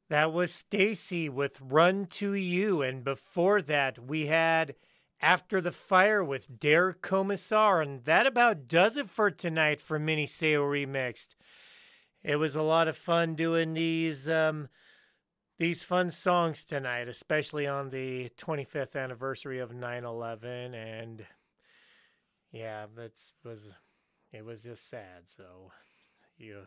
That was Stacy with Run to You. And before that, we had After the Fire with Derek Commissar. And that about does it for tonight for Mini Seo Remixed. It was a lot of fun doing these fun songs tonight, especially on the 25th anniversary of 9/11. And yeah, it was just sad. So you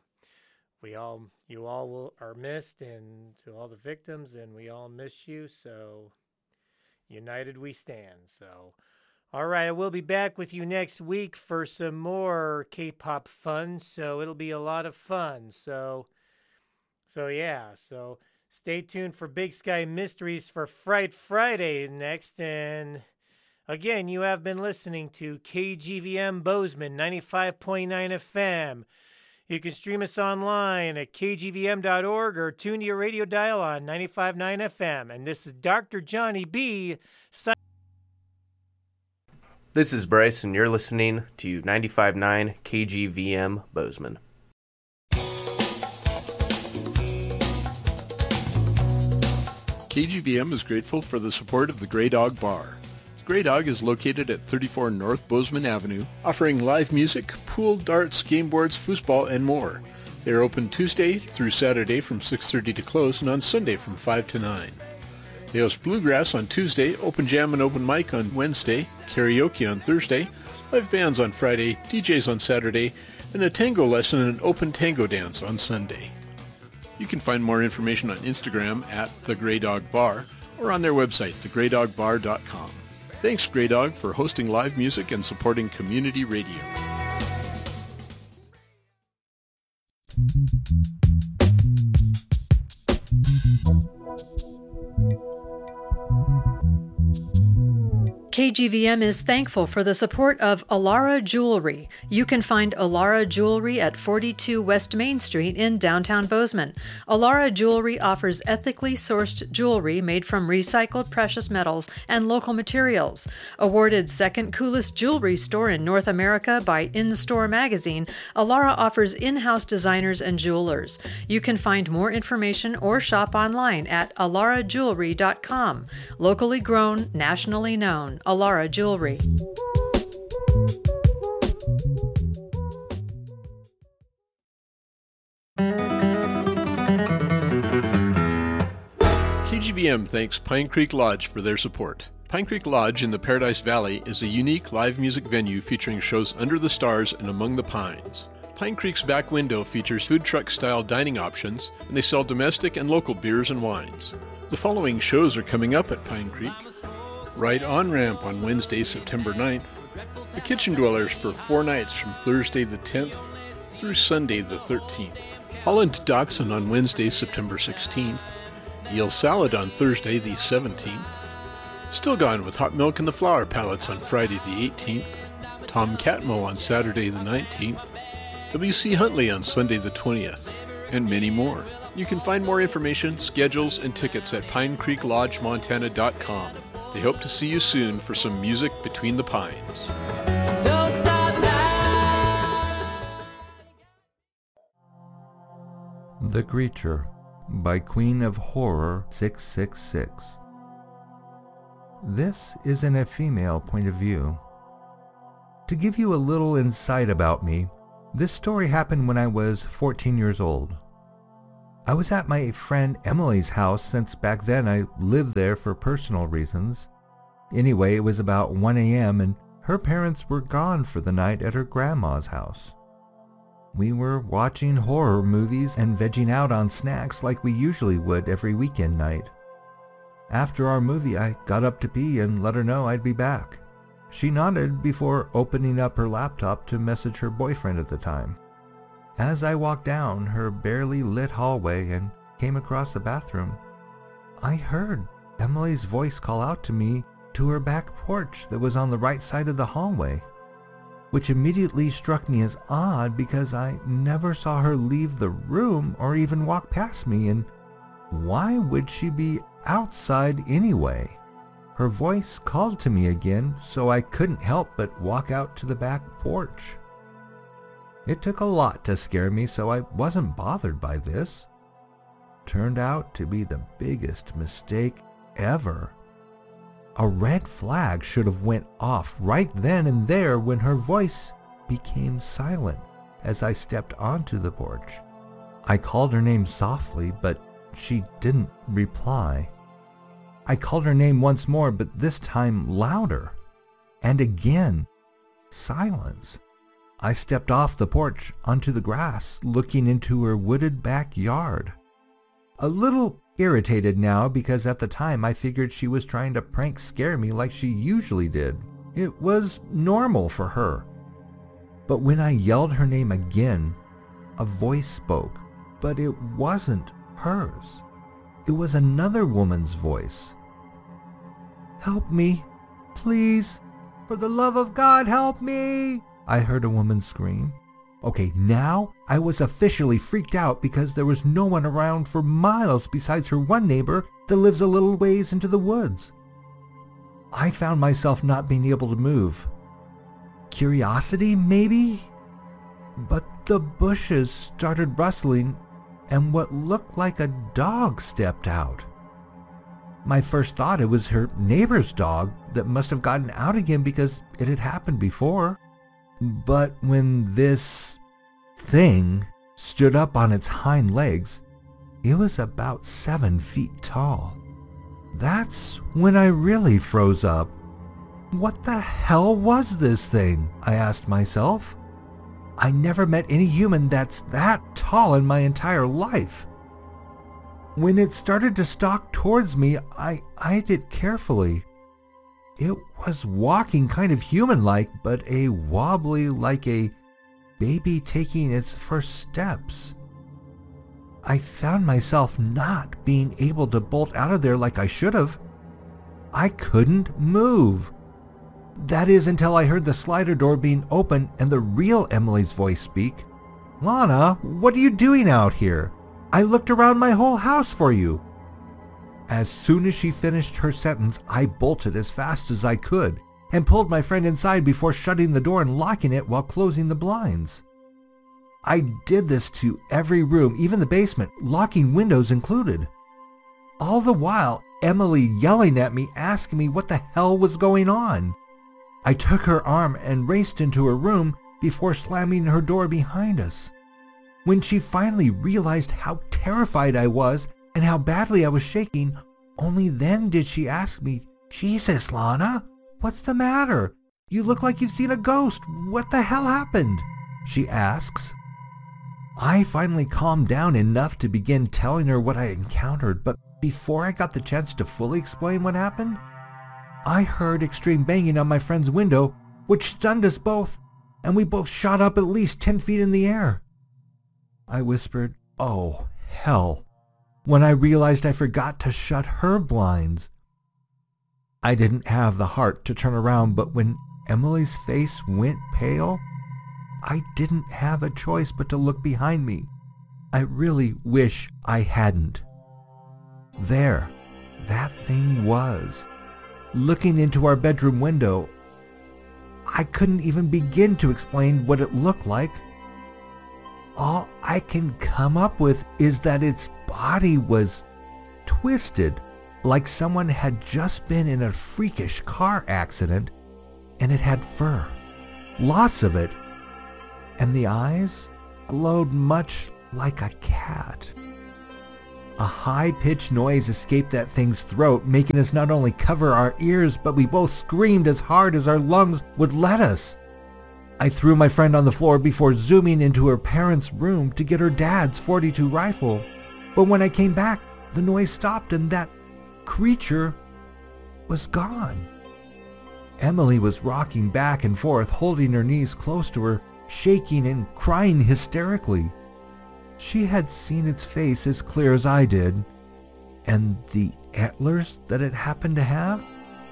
are missed, and to all the victims, and we all miss you. So united we stand. So all right, I will be back with you next week for some more K-pop fun. So it'll be a lot of fun. So yeah. So stay tuned for Big Sky Mysteries for Fright Friday next. And again, you have been listening to KGVM Bozeman 95.9 FM. You can stream us online at kgvm.org or tune to your radio dial on 95.9 FM. And this is Dr. Johnny B. This is Bryce, and you're listening to 95.9 KGVM Bozeman. KGVM is grateful for the support of the Grey Dog Bar. Grey Dog is located at 34 North Bozeman Avenue, offering live music, pool, darts, game boards, foosball, and more. They are open Tuesday through Saturday from 6:30 to close, and on Sunday from 5 to 9. They host bluegrass on Tuesday, open jam and open mic on Wednesday, karaoke on Thursday, live bands on Friday, DJs on Saturday, and a tango lesson and an open tango dance on Sunday. You can find more information on Instagram at The Grey Dog Bar or on their website, thegreydogbar.com. Thanks, Grey Dog, for hosting live music and supporting community radio. KGVM is thankful for the support of Alara Jewelry. You can find Alara Jewelry at 42 West Main Street in downtown Bozeman. Alara Jewelry offers ethically sourced jewelry made from recycled precious metals and local materials. Awarded second coolest jewelry store in North America by In-Store Magazine, Alara offers in-house designers and jewelers. You can find more information or shop online at alarajewelry.com. Locally grown, nationally known. Alara Jewelry. KGVM thanks Pine Creek Lodge for their support. Pine Creek Lodge in the Paradise Valley is a unique live music venue featuring shows under the stars and among the pines. Pine Creek's back window features food truck-style dining options, and they sell domestic and local beers and wines. The following shows are coming up at Pine Creek. Right On Ramp on Wednesday, September 9th. The Kitchen Dwellers for 4 nights from Thursday the 10th through Sunday the 13th. Holland Dachshund on Wednesday, September 16th. Eel Salad on Thursday the 17th. Still Gone with Hot Milk and the Flower Palettes on Friday the 18th. Tom Catmull on Saturday the 19th. W.C. Huntley on Sunday the 20th. And many more. You can find more information, schedules, and tickets at PineCreekLodgeMontana.com. They hope to see you soon for some music between the pines. Don't stop now. The Creature by Queen of Horror 666. This is in a female point of view. To give you a little insight about me, this story happened when I was 14 years old. I was at my friend Emily's house since back then I lived there for personal reasons. Anyway, it was about 1 a.m. and her parents were gone for the night at her grandma's house. We were watching horror movies and vegging out on snacks like we usually would every weekend night. After our movie, I got up to pee and let her know I'd be back. She nodded before opening up her laptop to message her boyfriend at the time. As I walked down her barely lit hallway and came across the bathroom, I heard Emily's voice call out to me to her back porch that was on the right side of the hallway, which immediately struck me as odd because I never saw her leave the room or even walk past me, and why would she be outside anyway? Her voice called to me again, so I couldn't help but walk out to the back porch. It took a lot to scare me, so I wasn't bothered by this. turned out to be the biggest mistake ever. A red flag should have went off right then and there when her voice became silent as I stepped onto the porch. I called her name softly, but she didn't reply. I called her name once more, but this time louder. And again, silence. I stepped off the porch onto the grass, looking into her wooded backyard. A little irritated now because at the time I figured she was trying to prank scare me like she usually did. It was normal for her. But when I yelled her name again, a voice spoke, but it wasn't hers. It was another woman's voice. "Help me, please. For the love of God, help me!" I heard a woman scream. Okay, now I was officially freaked out because there was no one around for miles besides her one neighbor that lives a little ways into the woods. I found myself not being able to move. Curiosity, maybe? But the bushes started rustling and what looked like a dog stepped out. My first thought it was her neighbor's dog that must have gotten out again because it had happened before. But when this thing stood up on its hind legs, it was about 7 feet tall. That's when I really froze up. What the hell was this thing? I asked myself. I never met any human that's that tall in my entire life. When it started to stalk towards me, I eyed it carefully. It was walking kind of human-like, but a wobbly like a baby taking its first steps. I found myself not being able to bolt out of there like I should have. I couldn't move. That is until I heard the slider door being opened and the real Emily's voice speak. "Lana, what are you doing out here? I looked around my whole house for you." As soon as she finished her sentence, I bolted as fast as I could and pulled my friend inside before shutting the door and locking it while closing the blinds. I did this to every room, even the basement, locking windows included. All the while, Emily yelling at me, asking me what the hell was going on. I took her arm and raced into her room before slamming her door behind us. When she finally realized how terrified I was and how badly I was shaking, only then did she ask me, "Jesus, Lana, what's the matter? You look like you've seen a ghost. What the hell happened?" she asks. I finally calmed down enough to begin telling her what I encountered, but before I got the chance to fully explain what happened, I heard extreme banging on my friend's window, which stunned us both, and we both shot up at least 10 feet in the air. I whispered, "Oh, hell," when I realized I forgot to shut her blinds. I didn't have the heart to turn around, but when Emily's face went pale, I didn't have a choice but to look behind me. I really wish I hadn't. There, that thing was, looking into our bedroom window. I couldn't even begin to explain what it looked like. All I can come up with is that its body was twisted, like someone had just been in a freakish car accident, and it had fur, lots of it, and the eyes glowed much like a cat. A high-pitched noise escaped that thing's throat, making us not only cover our ears, but we both screamed as hard as our lungs would let us. I threw my friend on the floor before zooming into her parents' room to get her dad's .42 rifle. But when I came back, the noise stopped and that creature was gone. Emily was rocking back and forth, holding her knees close to her, shaking and crying hysterically. She had seen its face as clear as I did, and the antlers that it happened to have?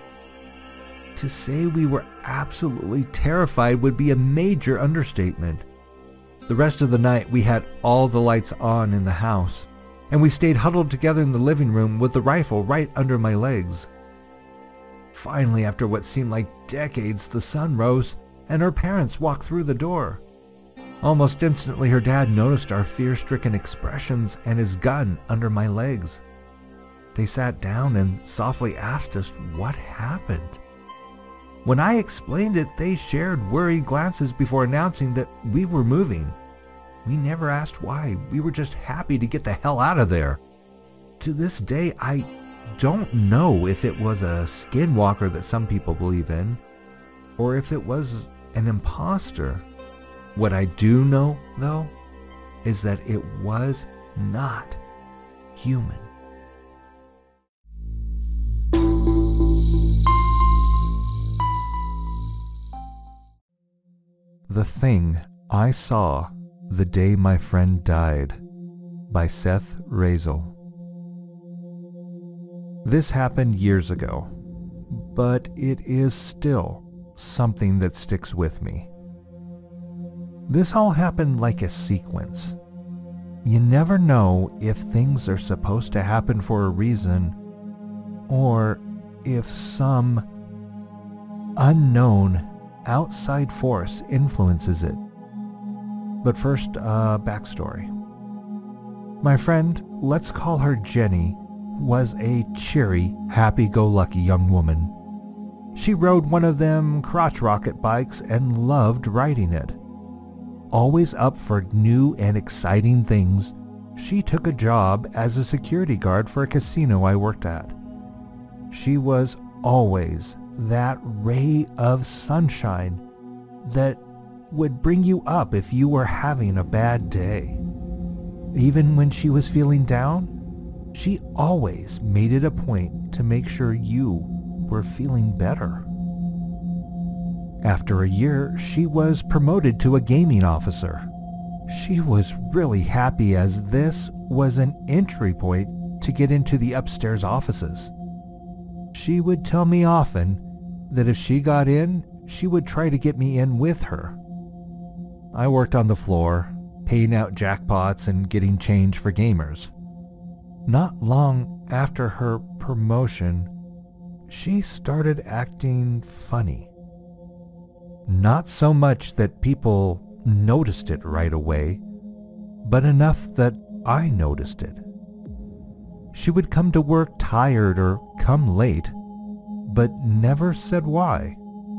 To say we were absolutely terrified would be a major understatement. The rest of the night we had all the lights on in the house, and we stayed huddled together in the living room with the rifle right under my legs. Finally, after what seemed like decades, the sun rose and her parents walked through the door. Almost instantly, her dad noticed our fear-stricken expressions and his gun under my legs. They sat down and softly asked us what happened. When I explained it, they shared worried glances before announcing that we were moving. We never asked why. We were just happy to get the hell out of there. To this day, I don't know if it was a skinwalker that some people believe in, or if it was an imposter. What I do know, though, is that it was not human. The Thing I Saw the Day My Friend Died by Seth Razel. This happened years ago, but it is still something that sticks with me. This all happened like a sequence. You never know if things are supposed to happen for a reason, or if some unknown outside force influences it. But first, backstory. My friend, let's call her Jenny, was a cheery, happy-go-lucky young woman. She rode one of them crotch rocket bikes and loved riding it. Always up for new and exciting things, she took a job as a security guard for a casino I worked at. She was always that ray of sunshine that would bring you up if you were having a bad day. Even when she was feeling down, she always made it a point to make sure you were feeling better. After a year, she was promoted to a gaming officer. She was really happy as this was an entry point to get into the upstairs offices. She would tell me often that if she got in, she would try to get me in with her. I worked on the floor, paying out jackpots and getting change for gamers. Not long after her promotion, she started acting funny. Not so much that people noticed it right away, but enough that I noticed it. She would come to work tired or come late, but never said why.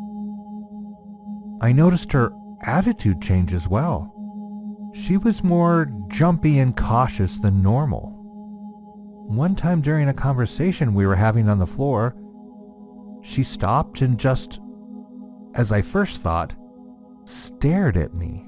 I noticed her attitude change as well. She was more jumpy and cautious than normal. One time during a conversation we were having on the floor, she stopped and just, as I first thought, stared at me.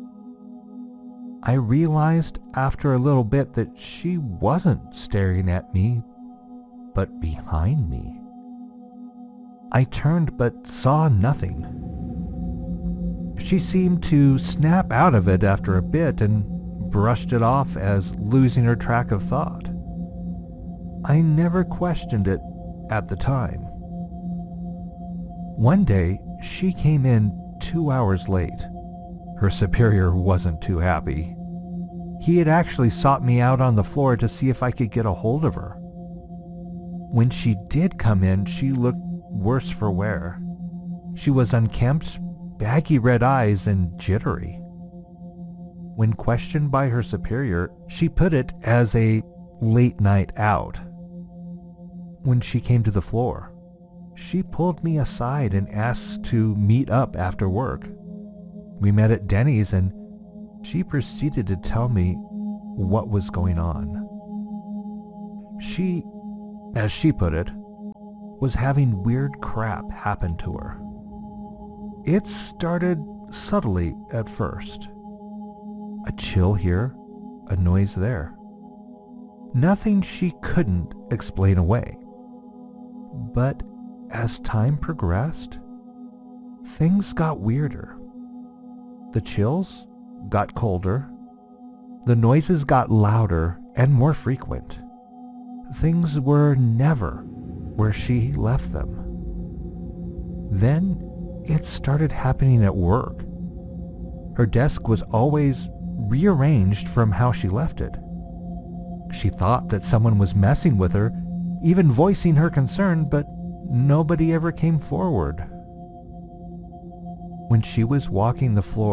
I realized after a little bit that she wasn't staring at me, but behind me. I turned but saw nothing. She seemed to snap out of it after a bit and brushed it off as losing her track of thought. I never questioned it at the time. One day, she came in 2 hours late. Her superior wasn't too happy. He had actually sought me out on the floor to see if I could get a hold of her. When she did come in, she looked worse for wear. She was unkempt, baggy red eyes, and jittery. When questioned by her superior, she put it as a late night out. When she came to the floor, she pulled me aside and asked to meet up after work. We met at Denny's and she proceeded to tell me what was going on. She, as she put it, was having weird crap happen to her. It started subtly at first. A chill here, a noise there. Nothing she couldn't explain away. But as time progressed, things got weirder. The chills got colder. The noises got louder and more frequent. Things were never where she left them. Then it started happening at work. Her desk was always rearranged from how she left it. She thought that someone was messing with her, even voicing her concern, but nobody ever came forward. When she was walking the floor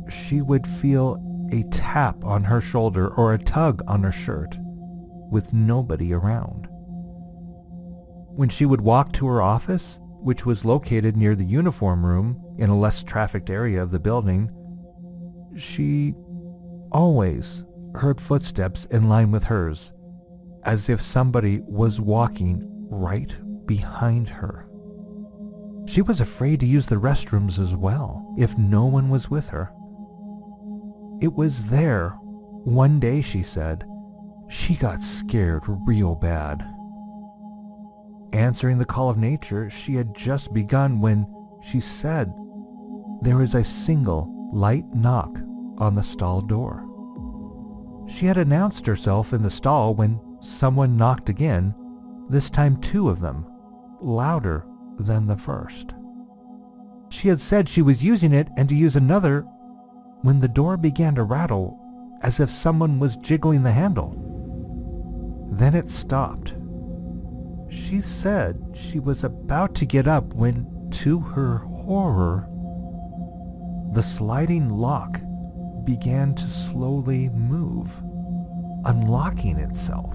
she would feel a tap on her shoulder or a tug on her shirt with nobody around. When she would walk to her office, which was located near the uniform room in a less trafficked area of the building, she always heard footsteps in line with hers, as if somebody was walking right behind her. She was afraid to use the restrooms as well if no one was with her. It was there one day, she said, she got scared real bad. Answering the call of nature, she had just begun when she said there was a single light knock on the stall door. She had announced herself in the stall when someone knocked again, this time 2 of them, louder than the first. She had said she was using it and to use another when the door began to rattle as if someone was jiggling the handle. Then it stopped. She said she was about to get up when, to her horror, the sliding lock began to slowly move, unlocking itself.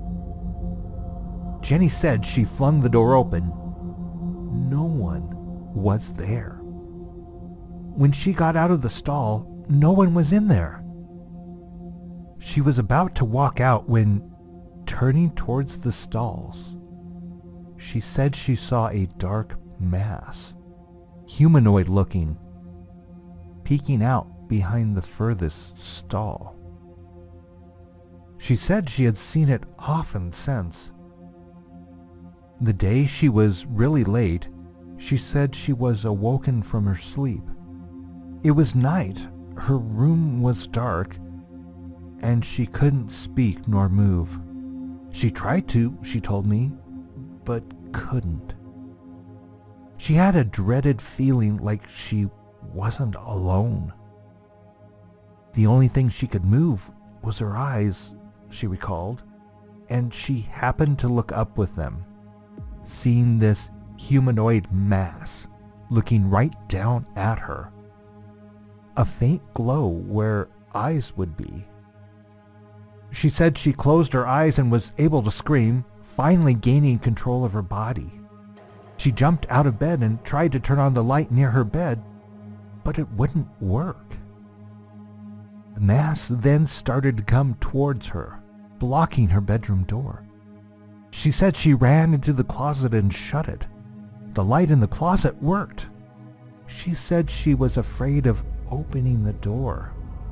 Jenny said she flung the door open. No one was there. When she got out of the stall, no one was in there. She was about to walk out when, turning towards the stalls, she said she saw a dark mass, humanoid looking, peeking out behind the furthest stall. She said she had seen it often since. The day she was really late, she said she was awoken from her sleep. It was night, her room was dark, and she couldn't speak nor move. She tried to, she told me, but couldn't. She had a dreaded feeling like she wasn't alone. The only thing she could move was her eyes, she recalled, and she happened to look up with them, seeing this humanoid mass looking right down at her. A faint glow where eyes would be. She said she closed her eyes and was able to scream, finally gaining control of her body. She jumped out of bed and tried to turn on the light near her bed, but it wouldn't work. The mass then started to come towards her, blocking her bedroom door. She said she ran into the closet and shut it. The light in the closet worked. She said she was afraid of opening the door.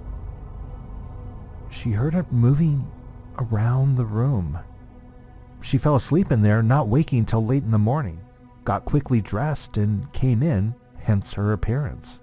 She heard it moving around the room. She fell asleep in there, not waking till late in the morning, got quickly dressed and came in, hence her appearance.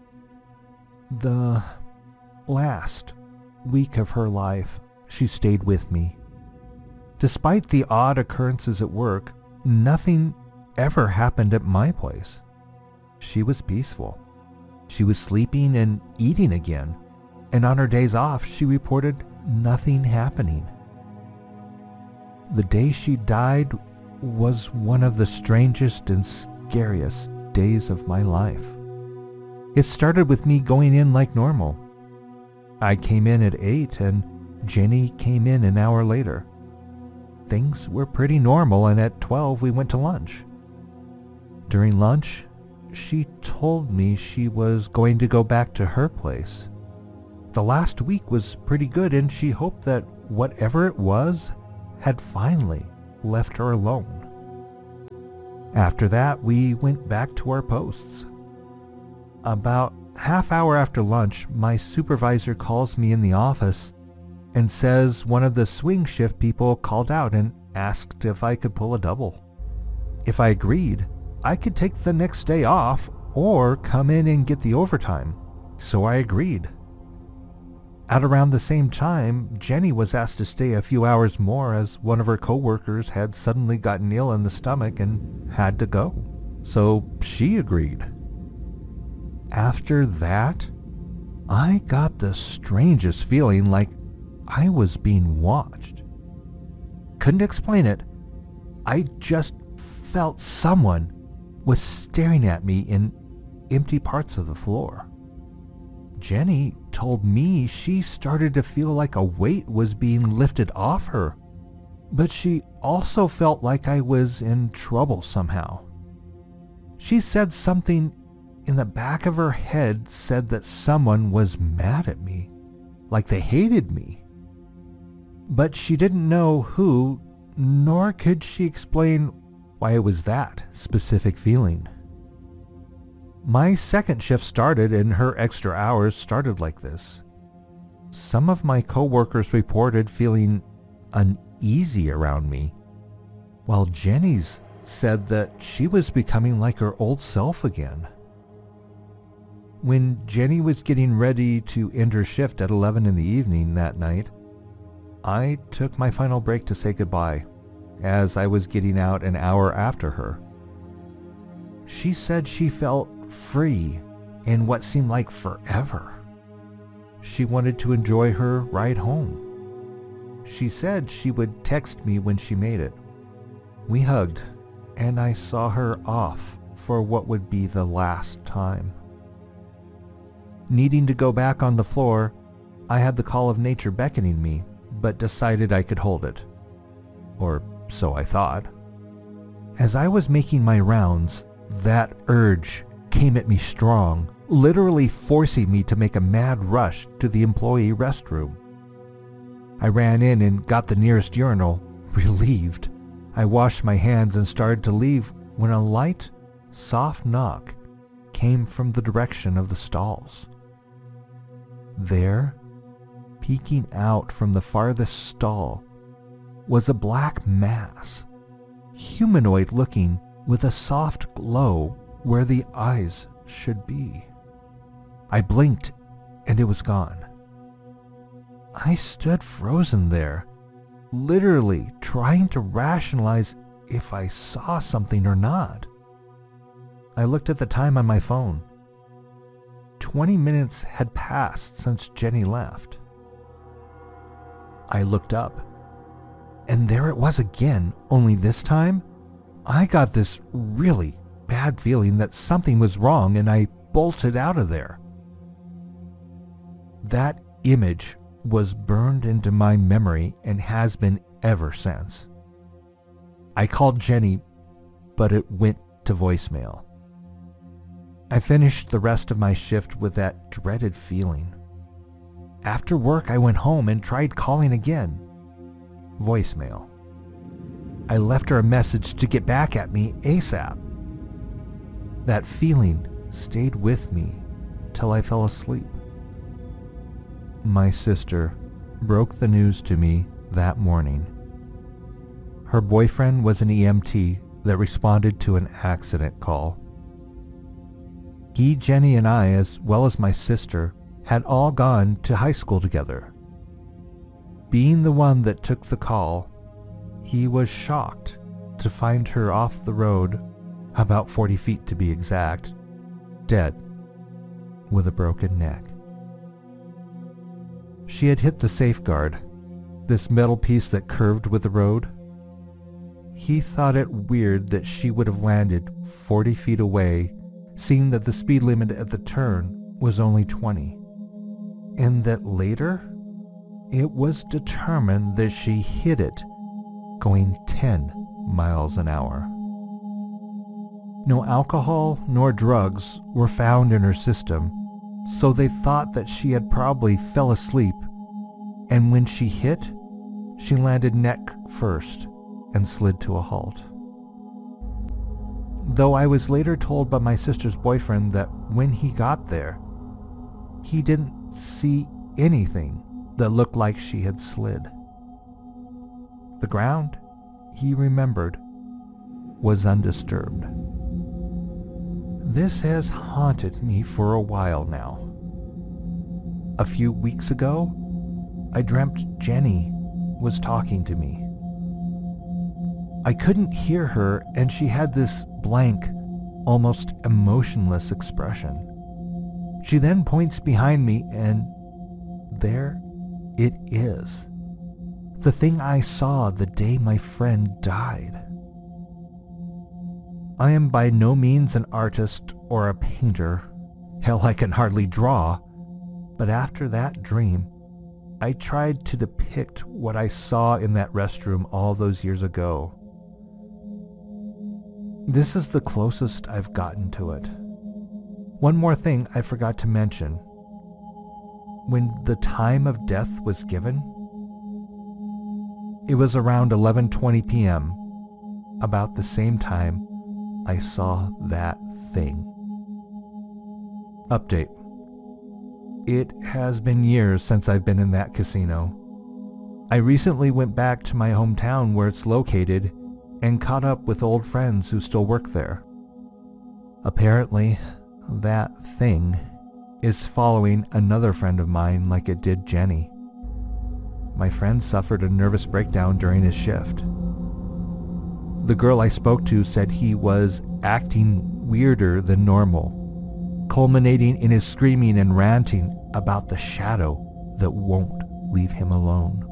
The last week of her life, she stayed with me. Despite the odd occurrences at work, nothing ever happened at my place. She was peaceful. She was sleeping and eating again, and on her days off, she reported nothing happening. The day she died was one of the strangest and scariest days of my life. It started with me going in like normal. I came in at 8 and Jenny came in an hour later. Things were pretty normal, and at 12 we went to lunch. During lunch, she told me she was going to go back to her place. The last week was pretty good, and she hoped that whatever it was had finally left her alone. After that, we went back to our posts. About half hour after lunch, my supervisor calls me in the office and says one of the swing shift people called out and asked if I could pull a double. If I agreed, I could take the next day off or come in and get the overtime, so I agreed. At around the same time, Jenny was asked to stay a few hours more as one of her coworkers had suddenly gotten ill in the stomach and had to go, so she agreed. After that, I got the strangest feeling like I was being watched. Couldn't explain it. I just felt someone was staring at me in empty parts of the floor. Jenny told me she started to feel like a weight was being lifted off her, but she also felt like I was in trouble somehow. She said something in the back of her head said that someone was mad at me, like they hated me. But she didn't know who, nor could she explain why it was that specific feeling. My second shift started and her extra hours started like this. Some of my coworkers reported feeling uneasy around me, while Jenny's said that she was becoming like her old self again. When Jenny was getting ready to end her shift at 11 in the evening that night, I took my final break to say goodbye, as I was getting out an hour after her. She said she felt free in what seemed like forever. She wanted to enjoy her ride home. She said she would text me when she made it. We hugged, and I saw her off for what would be the last time. Needing to go back on the floor, I had the call of nature beckoning me, but decided I could hold it. Or so I thought. As I was making my rounds, that urge came at me strong, literally forcing me to make a mad rush to the employee restroom. I ran in and got the nearest urinal, relieved. I washed my hands and started to leave when a light, soft knock came from the direction of the stalls. There, peeking out from the farthest stall, was a black mass, humanoid looking with a soft glow where the eyes should be. I blinked and it was gone. I stood frozen there, literally trying to rationalize if I saw something or not. I looked at the time on my phone. 20 minutes had passed since Jenny left. I looked up, and there it was again, only this time, I got this really bad feeling that something was wrong and I bolted out of there. That image was burned into my memory and has been ever since. I called Jenny, but it went to voicemail. I finished the rest of my shift with that dreaded feeling. After work, I went home and tried calling again. Voicemail. I left her a message to get back at me ASAP. That feeling stayed with me till I fell asleep. My sister broke the news to me that morning. Her boyfriend was an EMT that responded to an accident call. He, Jenny, and I, as well as my sister, had all gone to high school together. Being the one that took the call, he was shocked to find her off the road, about 40 feet to be exact, dead, with a broken neck. She had hit the safeguard, this metal piece that curved with the road. He thought it weird that she would have landed 40 feet away, seeing that the speed limit at the turn was only 20, and that later it was determined that she hit it going 10 miles an hour. No alcohol nor drugs were found in her system, so they thought that she had probably fell asleep, and when she hit, she landed neck first and slid to a halt. Though I was later told by my sister's boyfriend that when he got there, he didn't see anything that looked like she had slid. The ground, he remembered, was undisturbed. This has haunted me for a while now. A few weeks ago, I dreamt Jenny was talking to me. I couldn't hear her, and she had this blank, almost emotionless expression. She then points behind me, and there it is. The thing I saw the day my friend died. I am by no means an artist or a painter. Hell, I can hardly draw. But after that dream, I tried to depict what I saw in that restroom all those years ago. This is the closest I've gotten to it. One more thing I forgot to mention. When the time of death was given, it was around 11:20 p.m., about the same time I saw that thing. Update. It has been years since I've been in that casino. I recently went back to my hometown where it's located and caught up with old friends who still work there. Apparently, that thing is following another friend of mine like it did Jenny. My friend suffered a nervous breakdown during his shift. The girl I spoke to said he was acting weirder than normal, culminating in his screaming and ranting about the shadow that won't leave him alone.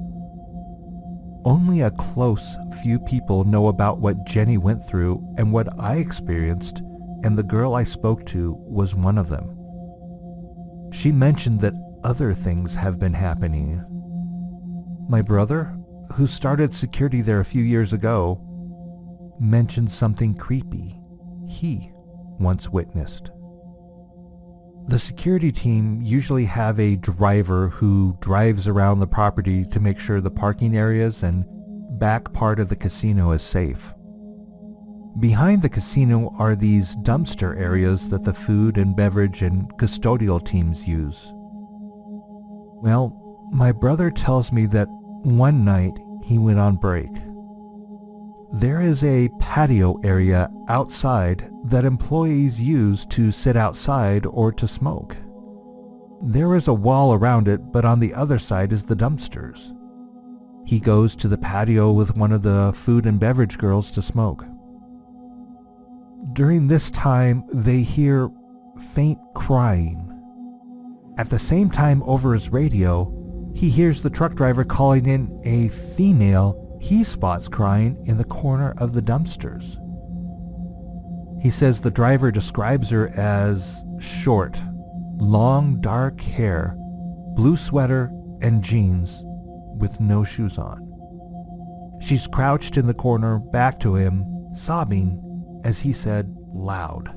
Only a close few people know about what Jenny went through and what I experienced, and the girl I spoke to was one of them. She mentioned that other things have been happening. My brother, who started security there a few years ago, mentioned something creepy he once witnessed. The security team usually have a driver who drives around the property to make sure the parking areas and back part of the casino is safe. Behind the casino are these dumpster areas that the food and beverage and custodial teams use. Well, my brother tells me that one night he went on break. There is a patio area outside that employees use to sit outside or to smoke. There is a wall around it, but on the other side is the dumpsters. He goes to the patio with one of the food and beverage girls to smoke. During this time, they hear faint crying. At the same time, over his radio, he hears the truck driver calling in a female he spots crying in the corner of the dumpsters. He says the driver describes her as short, long dark hair, blue sweater, and jeans with no shoes on. She's crouched in the corner back to him, sobbing, as he said, loud.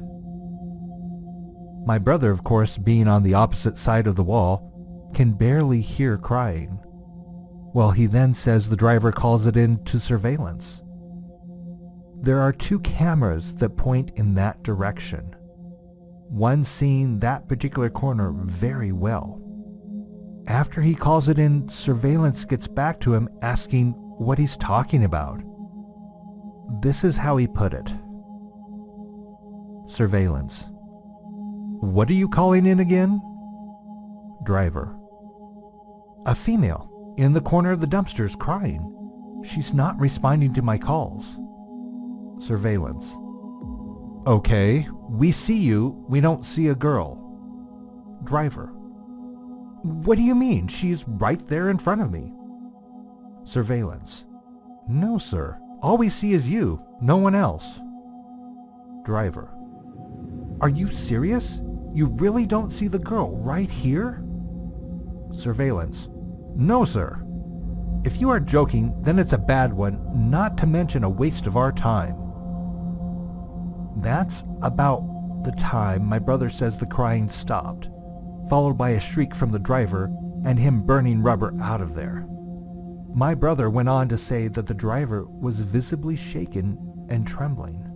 My brother, of course, being on the opposite side of the wall, can barely hear crying. Well, he then says the driver calls it in to surveillance. There are 2 cameras that point in that direction, one seeing that particular corner very well. After he calls it in, surveillance gets back to him asking what he's talking about. This is how he put it. Surveillance. What are you calling in again? Driver. A female in the corner of the dumpsters crying. She's not responding to my calls. Surveillance. Okay, we see you, we don't see a girl. Driver. What do you mean? She's right there in front of me. Surveillance. No, sir. All we see is you, no one else. Driver. Are you serious? You really don't see the girl right here? Surveillance. No, sir. If you are joking, then it's a bad one, not to mention a waste of our time. That's about the time my brother says the crying stopped, followed by a shriek from the driver and him burning rubber out of there. My brother went on to say that the driver was visibly shaken and trembling.